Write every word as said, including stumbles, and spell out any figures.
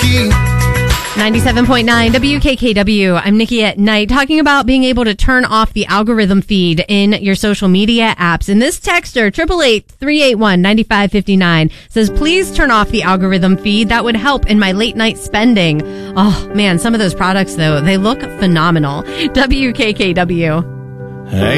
Nikki. ninety-seven point nine W K K W. I'm Nikki at Night, talking about being able to turn off the algorithm feed in your social media apps. And this texter, eight eight eight, three eight one, nine five five nine, says, please turn off the algorithm feed. That would help in my late night spending. Oh, man, some of those products, though, they look phenomenal. W K K W. Hey.